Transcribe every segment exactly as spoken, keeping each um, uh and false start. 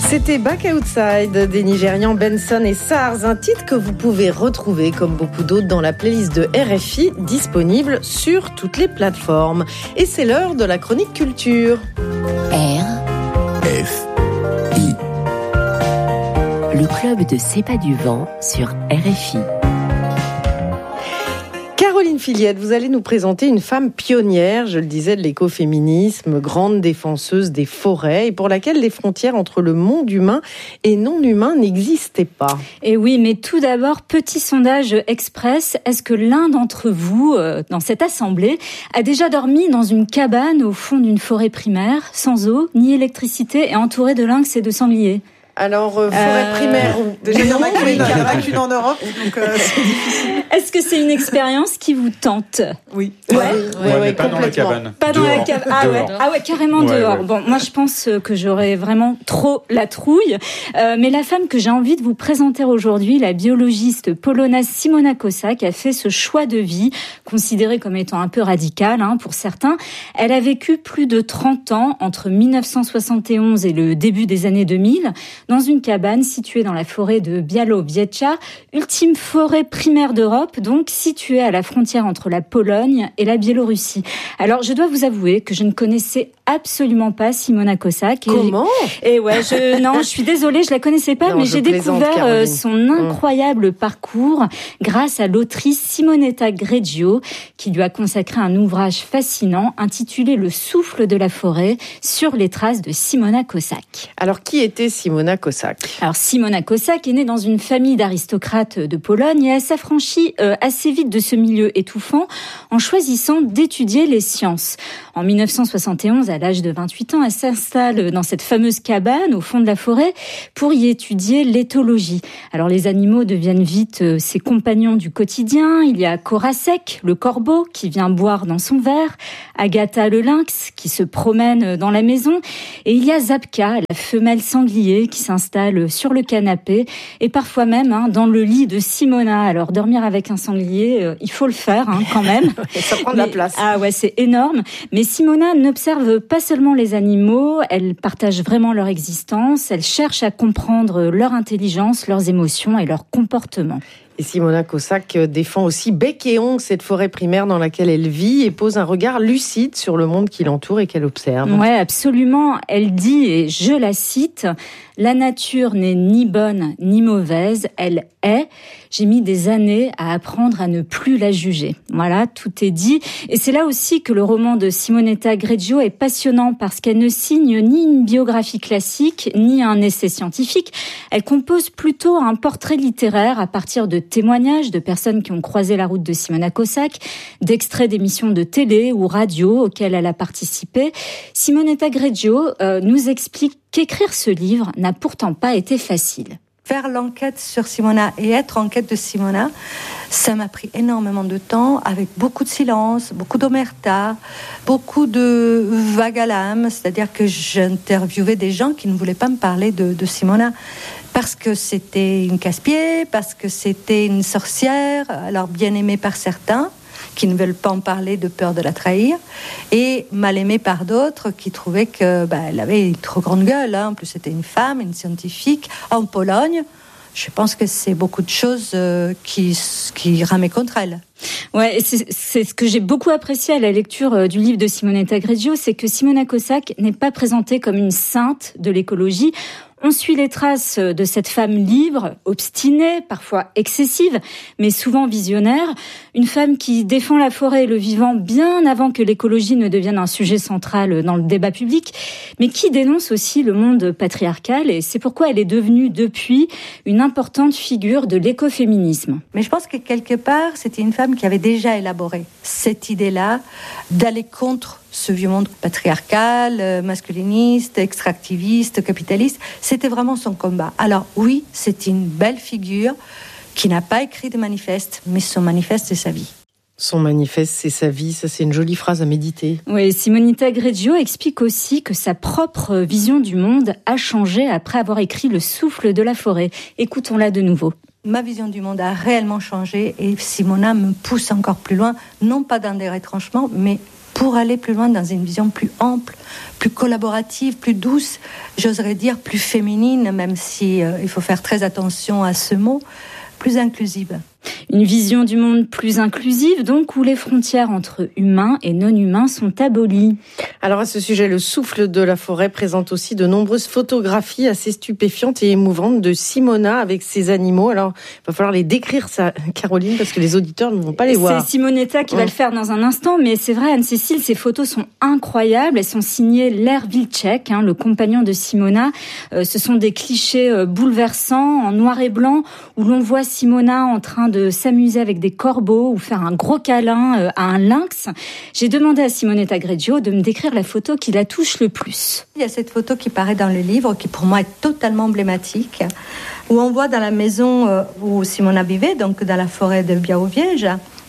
C'était Back Outside des Nigérians Benson et Sars, un titre que vous pouvez retrouver comme beaucoup d'autres dans la playlist de R F I disponible sur toutes les plateformes. Et c'est l'heure de la chronique culture. R F I, le club de C'est pas du vent sur R F I. Caroline Filiette, vous allez nous présenter une femme pionnière, je le disais, de l'écoféminisme, grande défenseuse des forêts et pour laquelle les frontières entre le monde humain et non humain n'existaient pas. Et oui, mais tout d'abord, petit sondage express. Est-ce que l'un d'entre vous, euh, dans cette assemblée, a déjà dormi dans une cabane au fond d'une forêt primaire, sans eau, ni électricité et entourée de lynx et de sangliers ? Alors, euh, forêt euh... primaire... Déjà, il y en a qu'une en Europe, donc euh, c'est difficile. Est-ce que c'est une expérience qui vous tente ? Oui. Ouais, ouais, ouais, ouais, mais pas dans la cabane. Pas dans dehors. la cabane. Ah ouais, ah ouais, carrément ouais, dehors. Ouais. Bon, moi, je pense que j'aurais vraiment trop la trouille. Euh, mais la femme que j'ai envie de vous présenter aujourd'hui, la biologiste polonaise Simona Kossak, a fait ce choix de vie, considéré comme étant un peu radical hein, pour certains. Elle a vécu plus de trente ans, entre dix-neuf cent soixante et onze et le début des années deux mille, dans une cabane située dans la forêt de Białowieża, ultime forêt primaire d'Europe, donc située à la frontière entre la Pologne et la Biélorussie. Alors, je dois vous avouer que je ne connaissais absolument pas Simona Kossak. Et Comment ? Et ouais, je, non, je suis désolée, je la connaissais pas, non, mais j'ai découvert Caroline. son incroyable mmh. parcours grâce à l'autrice Simonetta Greggio, qui lui a consacré un ouvrage fascinant intitulé Le souffle de la forêt sur les traces de Simona Kossak. Alors, qui était Simona Kossak ? Alors, Simona Kossak est née dans une famille d'aristocrates de Pologne et elle s'affranchit euh, assez vite de ce milieu étouffant en choisissant d'étudier les sciences. En dix-neuf cent soixante et onze, à l'âge de vingt-huit ans, elle s'installe dans cette fameuse cabane au fond de la forêt pour y étudier l'éthologie. Alors, les animaux deviennent vite euh, ses compagnons du quotidien. Il y a Korasek, le corbeau, qui vient boire dans son verre, Agatha le lynx, qui se promène dans la maison, et il y a Zabka, la femelle sanglier, qui s'installe sur le canapé et parfois même hein, dans le lit de Simona. Alors dormir avec un sanglier, euh, il faut le faire hein, quand même. Ça prend de la place. Ah ouais, c'est énorme. Mais Simona n'observe pas seulement les animaux, elle partage vraiment leur existence, elle cherche à comprendre leur intelligence, leurs émotions et leur comportement. Et Simona Kossak défend aussi bec et ongle cette forêt primaire dans laquelle elle vit et pose un regard lucide sur le monde qui l'entoure et qu'elle observe. Ouais, absolument. Elle dit, et je la cite, « La nature n'est ni bonne ni mauvaise, elle est. J'ai mis des années à apprendre à ne plus la juger. » Voilà, tout est dit. Et c'est là aussi que le roman de Simonetta Greggio est passionnant parce qu'elle ne signe ni une biographie classique, ni un essai scientifique. Elle compose plutôt un portrait littéraire à partir de témoignages de personnes qui ont croisé la route de Simona Kossak, d'extraits d'émissions de télé ou radio auxquelles elle a participé. Simonetta Greggio euh, nous explique qu'écrire ce livre n'a pourtant pas été facile. Faire l'enquête sur Simona et être en quête de Simona, ça m'a pris énormément de temps, avec beaucoup de silence, beaucoup d'omerta, beaucoup de vague à l'âme, c'est-à-dire que j'interviewais des gens qui ne voulaient pas me parler de, de Simona, parce que c'était une casse-pied, parce que c'était une sorcière, alors bien aimée par certains, qui ne veulent pas en parler de peur de la trahir, et mal aimée par d'autres qui trouvaient que bah, elle avait une trop grande gueule. Hein. En plus, c'était une femme, une scientifique en Pologne. Je pense que c'est beaucoup de choses euh, qui, qui ramaient contre elle. Ouais, c'est, c'est ce que j'ai beaucoup apprécié à la lecture du livre de Simonetta Greggio, c'est que Simona Kossak n'est pas présentée comme une sainte de l'écologie. On suit les traces de cette femme libre, obstinée, parfois excessive, mais souvent visionnaire. Une femme qui défend la forêt et le vivant bien avant que l'écologie ne devienne un sujet central dans le débat public, mais qui dénonce aussi le monde patriarcal. Et c'est pourquoi elle est devenue depuis une importante figure de l'écoféminisme. Mais je pense que quelque part, c'était une femme qui avait déjà élaboré cette idée-là d'aller contre ce vieux monde patriarcal, masculiniste, extractiviste, capitaliste. C'était vraiment son combat. Alors oui, c'est une belle figure qui n'a pas écrit de manifeste, mais son manifeste, c'est sa vie. Son manifeste, c'est sa vie. Ça, c'est une jolie phrase à méditer. Oui, Simonetta Greggio explique aussi que sa propre vision du monde a changé après avoir écrit Le souffle de la forêt. Écoutons-la de nouveau. Ma vision du monde a réellement changé et Simona me pousse encore plus loin, non pas dans des retranchements, mais pour aller plus loin dans une vision plus ample, plus collaborative, plus douce, j'oserais dire plus féminine, même si euh, il faut faire très attention à ce mot, plus inclusive. Une vision du monde plus inclusive, donc, où les frontières entre humains et non-humains sont abolies. Alors à ce sujet, le souffle de la forêt présente aussi de nombreuses photographies assez stupéfiantes et émouvantes de Simona avec ses animaux. Alors il va falloir les décrire, ça, Caroline, parce que les auditeurs ne vont pas les voir. C'est Simonetta qui ouais. va le faire dans un instant, mais c'est vrai, Anne-Cécile, ces photos sont incroyables. Elles sont signées Ler Vilcek, hein, le compagnon de Simona. Euh, ce sont des clichés euh, bouleversants en noir et blanc, où l'on voit Simona en train de s'amuser avec des corbeaux ou faire un gros câlin à un lynx. J'ai demandé à Simonetta Greggio de me décrire la photo qui la touche le plus. Il y a cette photo qui paraît dans le livre, qui pour moi est totalement emblématique, où on voit dans la maison où Simona vivait, donc dans la forêt de Białowież,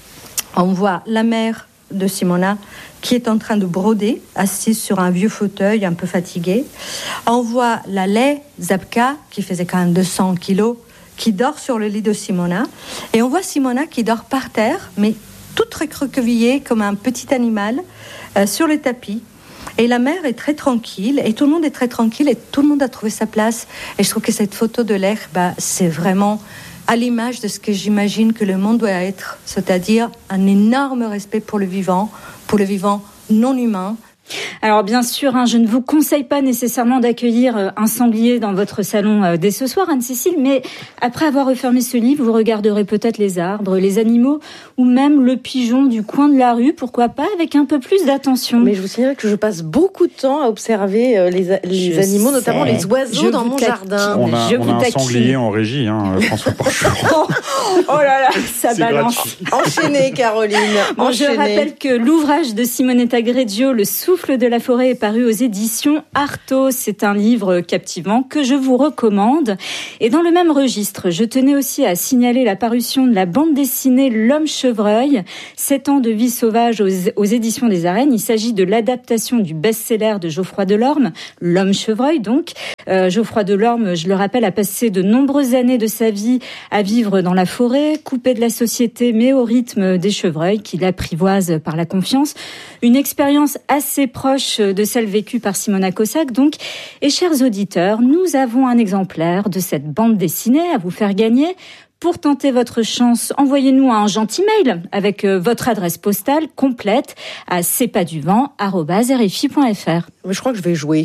on voit la mère de Simona qui est en train de broder, assise sur un vieux fauteuil, un peu fatiguée. On voit la Lé Zabka, qui faisait quand même deux cents kilos, qui dort sur le lit de Simona. Et on voit Simona qui dort par terre, mais toute recroquevillée comme un petit animal, euh, sur le tapis. Et la mère est très tranquille, et tout le monde est très tranquille, et tout le monde a trouvé sa place. Et je trouve que cette photo de l'air, bah, c'est vraiment à l'image de ce que j'imagine que le monde doit être, c'est-à-dire un énorme respect pour le vivant, pour le vivant non humain. Alors bien sûr, hein, je ne vous conseille pas nécessairement d'accueillir un sanglier dans votre salon euh, dès ce soir, Anne-Cécile, mais après avoir refermé ce livre, vous regarderez peut-être les arbres, les animaux ou même le pigeon du coin de la rue, pourquoi pas, avec un peu plus d'attention. Mais je vous signale que je passe beaucoup de temps à observer euh, les, les animaux, sais. notamment les oiseaux je dans mon taquine. jardin. On a, je on vous a un taquine. sanglier en régie, hein, François Porchon. oh, oh là là, ça C'est balance. gratuit. Enchaînez, Caroline. Bon, enchaînez. je rappelle que l'ouvrage de Simonetta Greggio, Le souffle de la forêt, est paru aux éditions Artaud. C'est un livre captivant que je vous recommande. Et dans le même registre, je tenais aussi à signaler la parution de la bande dessinée L'Homme Chevreuil, sept ans de vie sauvage aux, aux éditions des Arènes. Il s'agit de l'adaptation du best-seller de Geoffroy Delorme, L'Homme Chevreuil donc. Euh, Geoffroy Delorme, je le rappelle, a passé de nombreuses années de sa vie à vivre dans la forêt, coupé de la société, mais au rythme des chevreuils qui l'apprivoisent par la confiance. Une expérience assez proche de celle vécue par Simona Cossack, donc. Et chers auditeurs, nous avons un exemplaire de cette bande dessinée à vous faire gagner. Pour tenter votre chance, envoyez-nous un gentil mail avec votre adresse postale complète à c'est pas du vent arobase r f i point f r. Mais je crois que je vais jouer.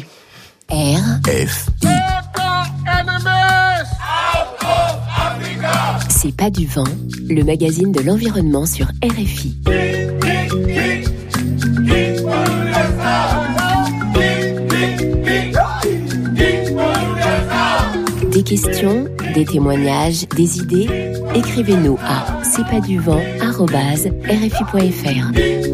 R F I. C'est pas du vent, le magazine de l'environnement sur R F I. Des questions, des témoignages, des idées, écrivez-nous à c'est pas du vent arobase r f i point f r.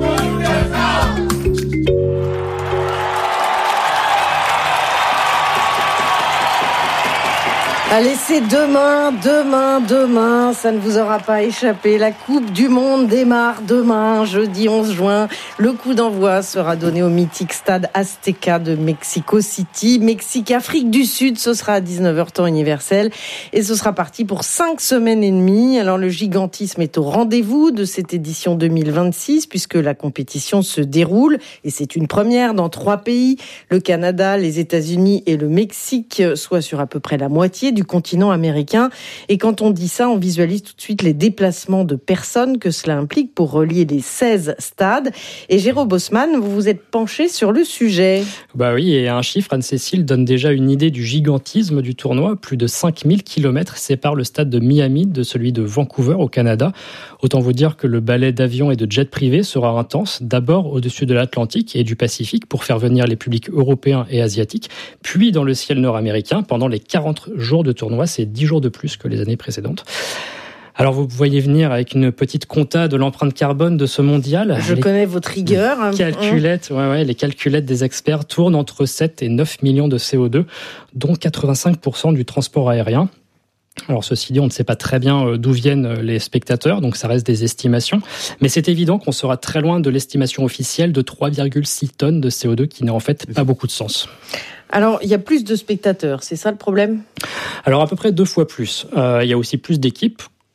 Allez, c'est demain, demain, demain, ça ne vous aura pas échappé. La Coupe du Monde démarre demain, jeudi onze juin. Le coup d'envoi sera donné au mythique stade Azteca de Mexico City. Mexique-Afrique du Sud, ce sera à dix-neuf heures temps universel. Et ce sera parti pour cinq semaines et demie. Alors le gigantisme est au rendez-vous de cette édition deux mille vingt-six, puisque la compétition se déroule. Et c'est une première dans trois pays, le Canada, les États-Unis et le Mexique, soit sur à peu près la moitié du continent américain. Et quand on dit ça, on visualise tout de suite les déplacements de personnes que cela implique pour relier les seize stades. Et Jérôme Bosman, vous vous êtes penché sur le sujet. Bah oui, et un chiffre, Anne-Cécile, donne déjà une idée du gigantisme du tournoi. Plus de cinq mille kilomètres séparent le stade de Miami de celui de Vancouver au Canada. Autant vous dire que le ballet d'avions et de jets privés sera intense, d'abord au-dessus de l'Atlantique et du Pacifique pour faire venir les publics européens et asiatiques, puis dans le ciel nord-américain pendant les quarante jours de tournoi, c'est dix jours de plus que les années précédentes. Alors vous voyez venir avec une petite compta de l'empreinte carbone de ce mondial. Je les connais votre rigueur. Calculettes, ouais, ouais, les calculettes des experts tournent entre sept et neuf millions de C O deux, dont quatre-vingt-cinq pour cent du transport aérien. Alors ceci dit, on ne sait pas très bien d'où viennent les spectateurs, donc ça reste des estimations. Mais c'est évident qu'on sera très loin de l'estimation officielle de trois virgule six tonnes de C O deux, qui n'a en fait pas beaucoup de sens. Alors, il y a plus de spectateurs, c'est ça le problème ? Alors à peu près deux fois plus. Euh, il y a aussi plus d'équipes,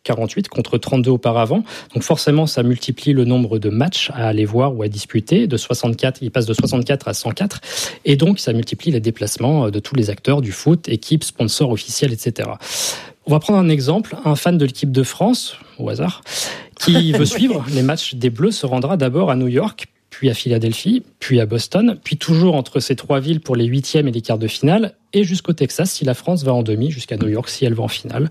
quarante-huit contre trente-deux auparavant. Donc forcément, ça multiplie le nombre de matchs à aller voir ou à disputer. De soixante-quatre, il passe de soixante-quatre à cent quatre. Et donc, ça multiplie les déplacements de tous les acteurs du foot, équipes, sponsors officiels, et cetera. On va prendre un exemple. Un fan de l'équipe de France, au hasard, qui veut suivre les matchs des Bleus se rendra d'abord à New York, puis à Philadelphie, puis à Boston, puis toujours entre ces trois villes pour les huitièmes et les quarts de finale, et jusqu'au Texas si la France va en demi, jusqu'à New York si elle va en finale.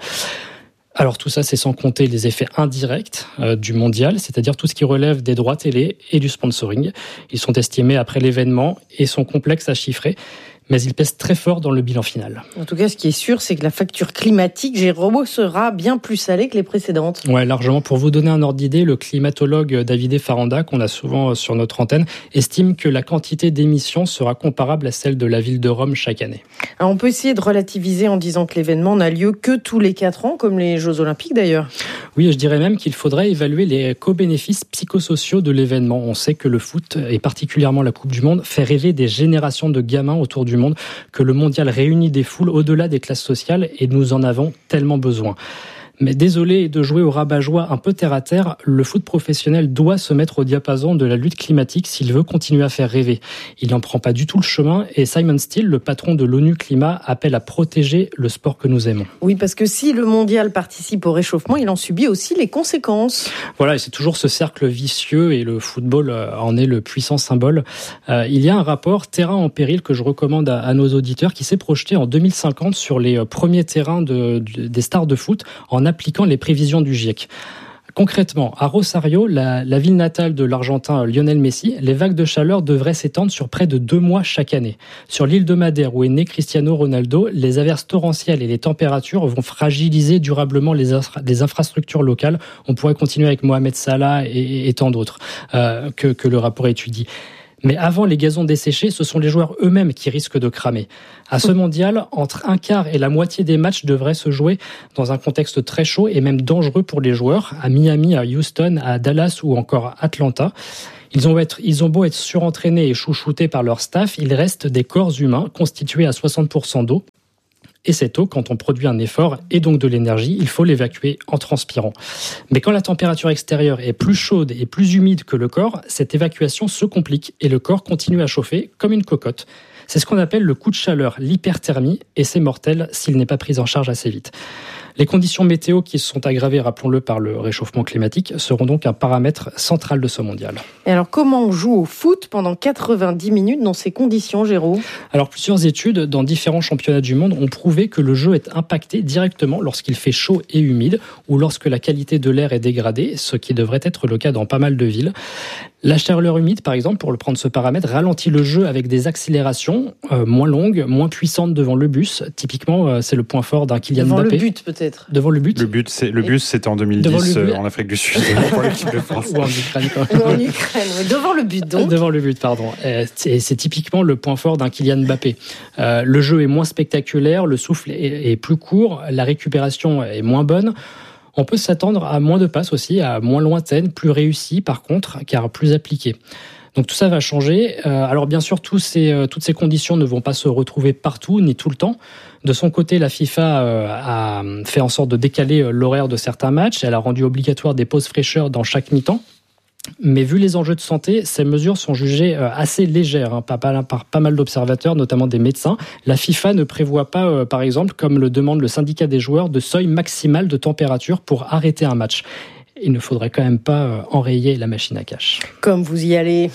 Alors tout ça, c'est sans compter les effets indirects euh, du mondial, c'est-à-dire tout ce qui relève des droits télé et du sponsoring. Ils sont estimés après l'événement et sont complexes à chiffrer, mais ils pèsent très fort dans le bilan final. En tout cas, ce qui est sûr, c'est que la facture climatique, Jérôme, sera bien plus salée que les précédentes. Ouais, largement. Pour vous donner un ordre d'idée, le climatologue Davide Faranda, qu'on a souvent sur notre antenne, estime que la quantité d'émissions sera comparable à celle de la ville de Rome chaque année. Alors, on peut essayer de relativiser en disant que l'événement n'a lieu que tous les quatre ans, comme les Jeux Olympiques d'ailleurs. Oui, je dirais même qu'il faudrait évaluer les co-bénéfices psychosociaux de l'événement. On sait que le foot, et particulièrement la Coupe du Monde, fait rêver des générations de gamins autour du monde, que le mondial réunit des foules au-delà des classes sociales et nous en avons tellement besoin. Mais désolé de jouer au rabat-joie un peu terre-à-terre, le foot professionnel doit se mettre au diapason de la lutte climatique s'il veut continuer à faire rêver. Il n'en prend pas du tout le chemin et Simon Steele, le patron de l'ONU Climat, appelle à protéger le sport que nous aimons. Oui, parce que si le mondial participe au réchauffement, il en subit aussi les conséquences. Voilà, et c'est toujours ce cercle vicieux et le football en est le puissant symbole. Euh, il y a un rapport Terrain en péril que je recommande à, à nos auditeurs qui s'est projeté en deux mille cinquante sur les premiers terrains de, de, des stars de foot en appliquant les prévisions du GIEC. Concrètement, à Rosario, la, la ville natale de l'Argentin Lionel Messi, les vagues de chaleur devraient s'étendre sur près de deux mois chaque année. Sur l'île de Madère, où est né Cristiano Ronaldo, les averses torrentielles et les températures vont fragiliser durablement les, infra- les infrastructures locales. On pourrait continuer avec Mohamed Salah et, et tant d'autres euh, que, que le rapport étudie. Mais avant les gazons desséchés, ce sont les joueurs eux-mêmes qui risquent de cramer. À ce mondial, entre un quart et la moitié des matchs devraient se jouer dans un contexte très chaud et même dangereux pour les joueurs, à Miami, à Houston, à Dallas ou encore à Atlanta. Ils ont, être, ils ont beau être surentraînés et chouchoutés par leur staff, ils restent des corps humains constitués à soixante pour cent d'eau. Et cette eau, quand on produit un effort et donc de l'énergie, il faut l'évacuer en transpirant. Mais quand la température extérieure est plus chaude et plus humide que le corps, cette évacuation se complique et le corps continue à chauffer comme une cocotte. C'est ce qu'on appelle le coup de chaleur, l'hyperthermie, et c'est mortel s'il n'est pas pris en charge assez vite. Les conditions météo qui se sont aggravées, rappelons-le, par le réchauffement climatique, seront donc un paramètre central de ce mondial. Et alors, comment on joue au foot pendant quatre-vingt-dix minutes dans ces conditions, Géraud ? Alors, plusieurs études dans différents championnats du monde ont prouvé que le jeu est impacté directement lorsqu'il fait chaud et humide ou lorsque la qualité de l'air est dégradée, ce qui devrait être le cas dans pas mal de villes. La chaleur humide, par exemple, pour le prendre ce paramètre, ralentit le jeu avec des accélérations euh, moins longues, moins puissantes devant le bus. Typiquement, euh, c'est le point fort d'un Kylian devant Mbappé. Devant le but, peut-être. Devant le but. Le but, c'est le bus, c'était en deux mille dix euh, en Afrique du Sud pour l'équipe de France. Ou en Ukraine. Ou en Ukraine, oui. Devant le but, donc. Devant le but, pardon. C'est, c'est typiquement le point fort d'un Kylian Mbappé. Euh, le jeu est moins spectaculaire, le souffle est, est plus court, la récupération est moins bonne. On peut s'attendre à moins de passes aussi, à moins lointaines, plus réussies par contre, car plus appliquées. Donc tout ça va changer. Alors bien sûr, tous ces, toutes ces conditions ne vont pas se retrouver partout, ni tout le temps. De son côté, la FIFA a fait en sorte de décaler l'horaire de certains matchs. Elle a rendu obligatoire des pauses fraîcheur dans chaque mi-temps. Mais vu les enjeux de santé, ces mesures sont jugées assez légères hein, par, par, par pas mal d'observateurs, notamment des médecins. La FIFA ne prévoit pas, euh, par exemple, comme le demande le syndicat des joueurs, de seuil maximal de température pour arrêter un match. Il ne faudrait quand même pas enrayer la machine à cash. Comme vous y allez.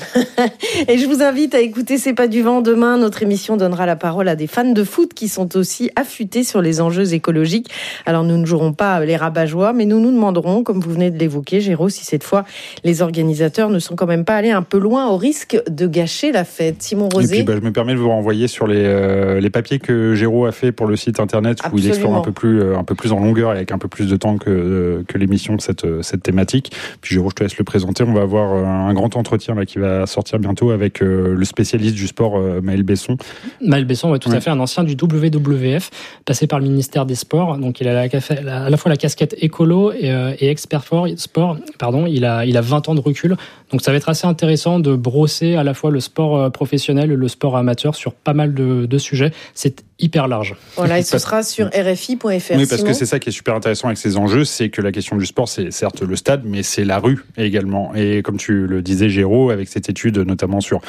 Et je vous invite à écouter C'est pas du vent. Demain, notre émission donnera la parole à des fans de foot qui sont aussi affûtés sur les enjeux écologiques. Alors, nous ne jouerons pas les rabat-joie, mais nous nous demanderons, comme vous venez de l'évoquer, Géraud, si cette fois, les organisateurs ne sont quand même pas allés un peu loin au risque de gâcher la fête. Simon Rosé. Et puis, bah, je me permets de vous renvoyer sur les, euh, les papiers que Géraud a fait pour le site internet où Absolument. Il explore un peu plus, un peu plus en longueur et avec un peu plus de temps que, que l'émission de cette, cette thématique. Puis Géraud, je te laisse le présenter. On va avoir un grand entretien là, qui va sortir bientôt avec euh, le spécialiste du sport, euh, Maël Besson. Maël Besson, ouais, tout ouais. à fait, un ancien du W W F, passé par le ministère des Sports. Donc il a la, à la fois la casquette écolo et, euh, et expert sport. Pardon, il a, il a vingt ans de recul. Donc ça va être assez intéressant de brosser à la fois le sport professionnel et le sport amateur sur pas mal de, de sujets. C'est hyper large. Voilà, et ce sera sur R F I point F R. Oui, parce Simon. que c'est ça qui est super intéressant avec ces enjeux, c'est que la question du sport, c'est certes le stade, mais c'est la rue également. Et comme tu le disais, Géraud, avec cette étude notamment sur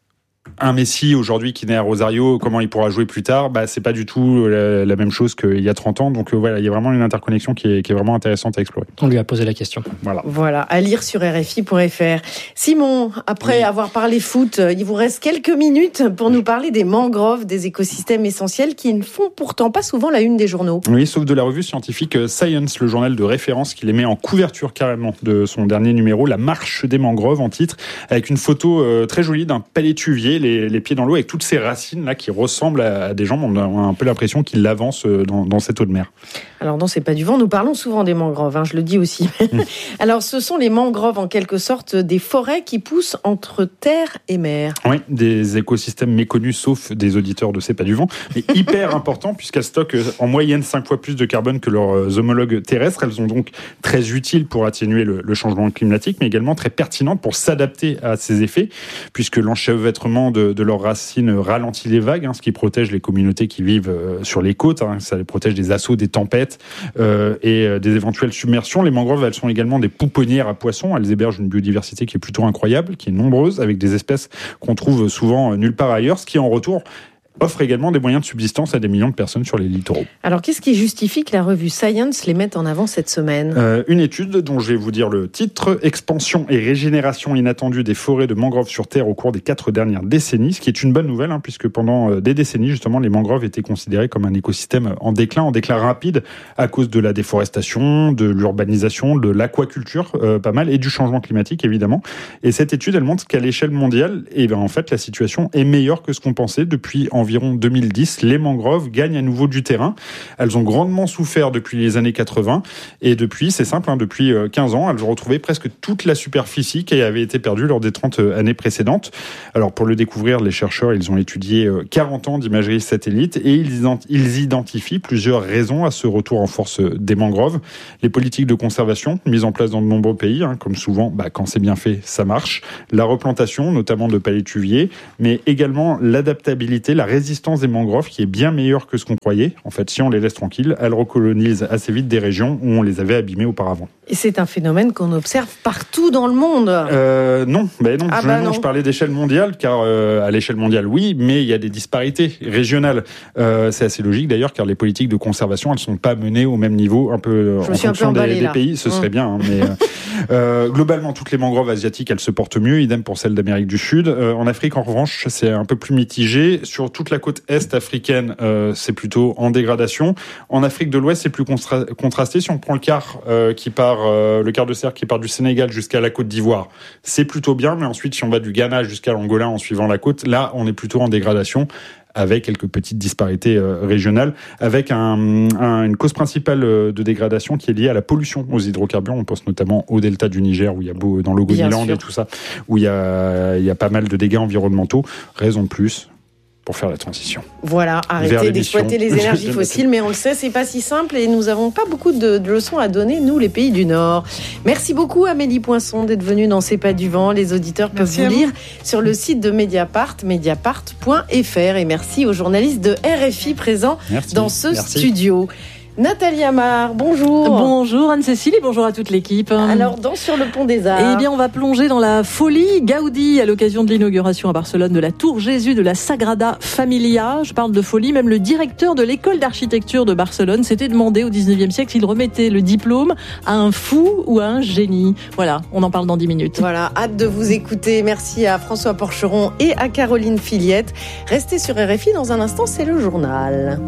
un Messi aujourd'hui qui naît à Rosario, comment il pourra jouer plus tard, bah c'est pas du tout la, la même chose qu'il y a trente ans. Donc euh, voilà, il y a vraiment une interconnexion qui est, qui est vraiment intéressante à explorer. On lui a posé la question. Voilà. Voilà, à lire sur R F I point F R. Simon, après oui. avoir parlé foot, il vous reste quelques minutes pour nous parler des mangroves, des écosystèmes essentiels qui ne font pourtant pas souvent la une des journaux. Oui, sauf de la revue scientifique Science, le journal de référence qui les met en couverture carrément de son dernier numéro, La marche des mangroves en titre, avec une photo euh, très jolie d'un palétuvier, les, les pieds dans l'eau, avec toutes ces racines là qui ressemblent à, à des jambes. On a un peu l'impression qu'il avance dans, dans cette eau de mer. Alors dans C'est pas du vent, nous parlons souvent des mangroves, hein, je le dis aussi. Mmh. Alors ce sont les mangroves en quelque sorte des forêts qui poussent entre terre et mer. Oui, des écosystèmes méconnus sauf des auditeurs de C'est pas du vent, mais hyper importants puisqu'elles stockent en moyenne cinq fois plus de carbone que leurs homologues terrestres. Elles sont donc très utiles pour atténuer le, le changement climatique, mais également très pertinentes pour s'adapter à ces effets, puisque l'enchevêtrement de, de leurs racines ralentit les vagues, hein, ce qui protège les communautés qui vivent euh, sur les côtes. Hein, ça les protège des assauts, des tempêtes euh, et euh, des éventuelles submersions. Les mangroves, elles sont également des pouponnières à poissons. Elles hébergent une biodiversité qui est plutôt incroyable, qui est nombreuse, avec des espèces qu'on trouve souvent nulle part ailleurs, ce qui en retour offre également des moyens de subsistance à des millions de personnes sur les littoraux. Alors, qu'est-ce qui justifie que la revue Science les mette en avant cette semaine ? euh, Une étude dont je vais vous dire le titre, Expansion et régénération inattendue des forêts de mangroves sur Terre au cours des quatre dernières décennies, ce qui est une bonne nouvelle, hein, puisque pendant des décennies, justement, les mangroves étaient considérés comme un écosystème en déclin, en déclin rapide, à cause de la déforestation, de l'urbanisation, de l'aquaculture, euh, pas mal, et du changement climatique, évidemment. Et cette étude, elle montre qu'à l'échelle mondiale, eh ben, en fait, la situation est meilleure que ce qu'on pensait depuis environ environ deux mille dix, les mangroves gagnent à nouveau du terrain. Elles ont grandement souffert depuis les années quatre-vingts et depuis, c'est simple, hein, depuis quinze ans, elles ont retrouvé presque toute la superficie qui avait été perdue lors des trente années précédentes. Alors pour le découvrir, les chercheurs, ils ont étudié quarante ans d'imagerie satellite et ils identifient plusieurs raisons à ce retour en force des mangroves. Les politiques de conservation mises en place dans de nombreux pays, hein, comme souvent, bah, quand c'est bien fait, ça marche. La replantation, notamment de palétuviers, mais également l'adaptabilité, la résistance des mangroves qui est bien meilleure que ce qu'on croyait. En fait, si on les laisse tranquilles, elles recolonisent assez vite des régions où on les avait abîmées auparavant. Et c'est un phénomène qu'on observe partout dans le monde. Euh, non, ben non. Ah je, bah non, non. je parlais d'échelle mondiale, car euh, à l'échelle mondiale, oui, mais il y a des disparités régionales. Euh, c'est assez logique d'ailleurs, car les politiques de conservation, elles sont pas menées au même niveau, un peu je en fonction peu des, des pays. Ce mmh. serait bien, hein, mais euh, euh, globalement, toutes les mangroves asiatiques, elles se portent mieux. Idem pour celles d'Amérique du Sud. Euh, en Afrique, en revanche, c'est un peu plus mitigé. Sur toute la côte est africaine, euh, c'est plutôt en dégradation. En Afrique de l'Ouest, c'est plus constra- contrasté. Si on prend le quart euh, qui part, euh, le quart de cercle qui part du Sénégal jusqu'à la Côte d'Ivoire, c'est plutôt bien. Mais ensuite, si on va du Ghana jusqu'à l'Angola en suivant la côte, là, on est plutôt en dégradation, avec quelques petites disparités euh, régionales, avec un, un, une cause principale de dégradation qui est liée à la pollution aux hydrocarbures. On pense notamment au delta du Niger, où il y a beau, dans l'Ogoniland et tout ça, où il y a, il y a pas mal de dégâts environnementaux. Raison de plus pour faire la transition. Voilà, arrêtez d'exploiter les énergies fossiles, mais on le sait, c'est pas si simple et nous avons pas beaucoup de, de leçons à donner, nous, les pays du Nord. Merci beaucoup, Amélie Poinçon, d'être venue dans C'est pas du vent. Les auditeurs peuvent merci vous lire sur le site de Mediapart, mediapart point f r. Et merci aux journalistes de R F I présents merci. dans ce merci. studio. Nathalie Amar, bonjour. Bonjour Anne-Cécile et bonjour à toute l'équipe. Alors, dans Sur le pont des Arts. Eh bien, on va plonger dans la folie Gaudi à l'occasion de l'inauguration à Barcelone de la Tour Jésus de la Sagrada Familia. Je parle de folie, même le directeur de l'école d'architecture de Barcelone s'était demandé au dix-neuvième siècle s'il remettait le diplôme à un fou ou à un génie. Voilà, on en parle dans dix minutes. Voilà, hâte de vous écouter. Merci à François Porcheron et à Caroline Filiette. Restez sur R F I, dans un instant, c'est le journal.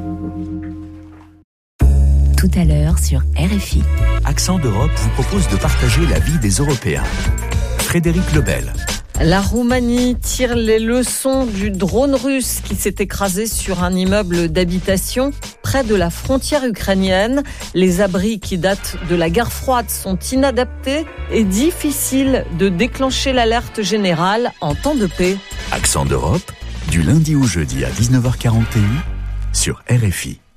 Tout à l'heure sur R F I. Accent d'Europe vous propose de partager la vie des Européens. Frédéric Lebel. La Roumanie tire les leçons du drone russe qui s'est écrasé sur un immeuble d'habitation près de la frontière ukrainienne. Les abris qui datent de la guerre froide sont inadaptés et difficile de déclencher l'alerte générale en temps de paix. Accent d'Europe, du lundi au jeudi à dix-neuf heures quarante et un sur R F I.